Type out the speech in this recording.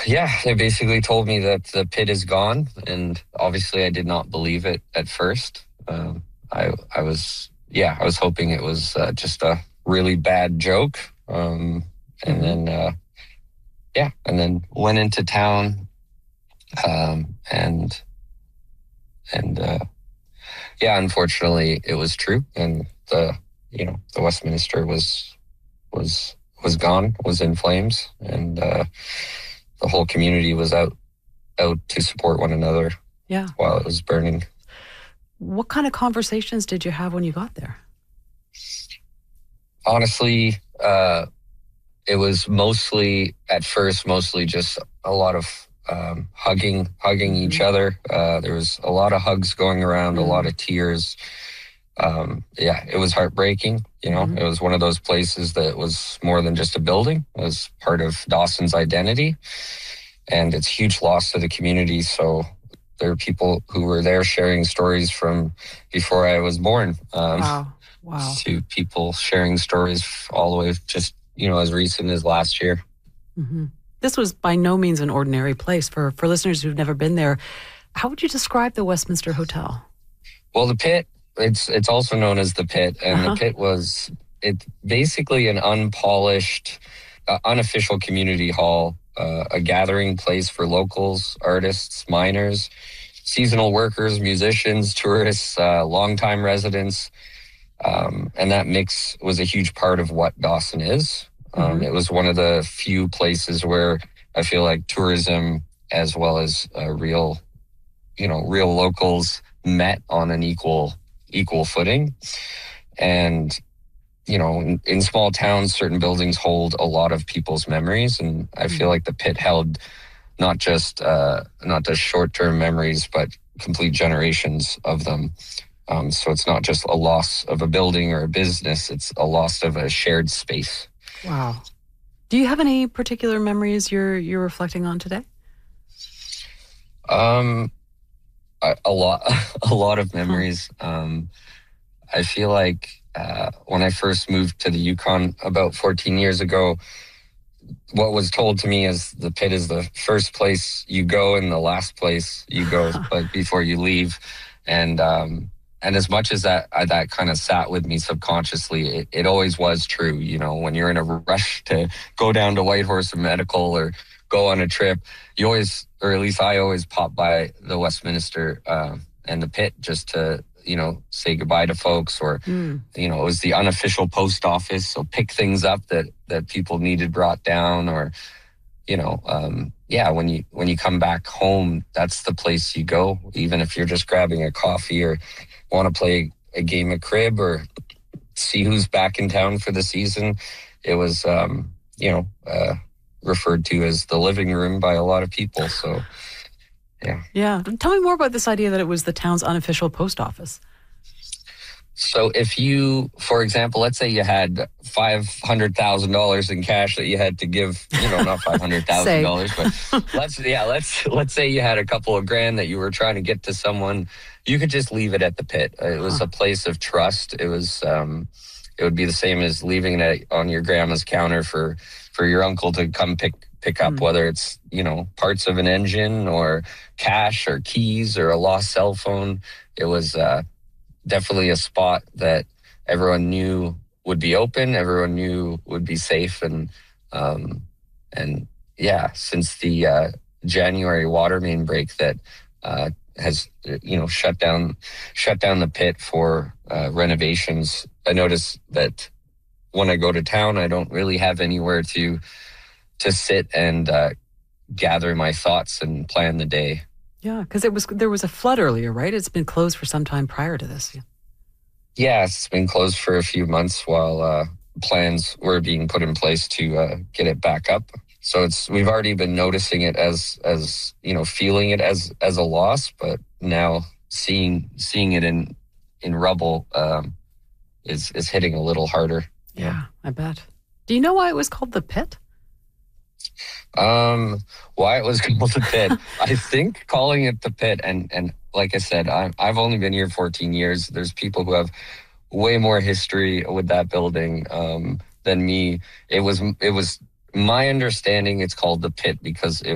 Yeah, they basically told me that the pit is gone, and obviously I did not believe it at first. I was, I was hoping it was just a really bad joke. And then, and then went into town, and unfortunately it was true, and the Westminster was gone, was in flames, and the whole community was out to support one another. Yeah. While it was burning. What kind of conversations did you have when you got there? Honestly, it was mostly just a lot of hugging each other. There was a lot of hugs going around, a lot of tears. It was heartbreaking. It was one of those places that was more than just a building. It was part of Dawson's identity, and it's a huge loss to the community. So there are people who were there sharing stories from before I was born. Wow. To people sharing stories all the way just, as recent as last year. Mm-hmm. This was by no means an ordinary place. For listeners who've never been there, how would you describe the Westminster Hotel? Well, the Pit, it's also known as the Pit, and the Pit it's basically an unpolished, unofficial community hall, a gathering place for locals, artists, miners, seasonal workers, musicians, tourists, longtime residents. And that mix was a huge part of what Dawson is. It was one of the few places where I feel like tourism as well as real locals met on an equal footing. And, in small towns, certain buildings hold a lot of people's memories. And I feel like the Pit held not just short-term memories, but complete generations of them. So it's not just a loss of a building or a business, it's a loss of a shared space. Wow. Do you have any particular memories you're reflecting on today? A lot of memories. I feel like when I first moved to the Yukon about 14 years ago, what was told to me is the Pit is the first place you go and the last place you go, like before you leave. And as much as that kind of sat with me subconsciously, it always was true. When you're in a rush to go down to Whitehorse or Medical or go on a trip, you always, or at least I always pop by the Westminster and the Pit just to, say goodbye to folks, or, it was the unofficial post office. So pick things up that people needed brought down, or, when you come back home, that's the place you go, even if you're just grabbing a coffee or want to play a game of crib or see who's back in town for the season. It was, referred to as the living room by a lot of people. So, yeah. Yeah. Tell me more about this idea that it was the town's unofficial post office. So if you, for example, let's say you had $500,000 in cash that you had to give, not $500,000, but let's say you had a couple of grand that you were trying to get to someone, you could just leave it at the Pit. It was a place of trust. It was, it would be the same as leaving it on your grandma's counter for your uncle to come pick up, whether it's, parts of an engine or cash or keys or a lost cell phone. It was, definitely a spot that everyone knew would be open, everyone knew would be safe. And since the January water main break that has, shut down the Pit for renovations, I noticed that when I go to town, I don't really have anywhere to sit and gather my thoughts and plan the day. Yeah, because there was a flood earlier, right? It's been closed for some time prior to this. Yeah, it's been closed for a few months while plans were being put in place to get it back up. So we've already been noticing it as feeling it as a loss, but now seeing it in rubble is hitting a little harder. Yeah, I bet. Do you know why it was called the Pit? Why it was called the Pit? I think calling it the Pit, and like I said, I've only been here 14 years. There's people who have way more history with that building than me. It was my understanding it's called the Pit because